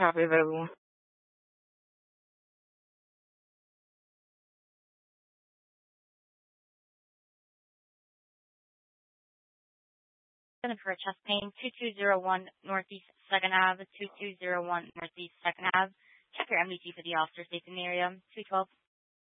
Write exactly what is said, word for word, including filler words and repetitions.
Copy available. For chest pain, two two zero one Northeast second Avenue, two two zero one Northeast second Avenue. Check your M D T for the officer safe in the area, two twelve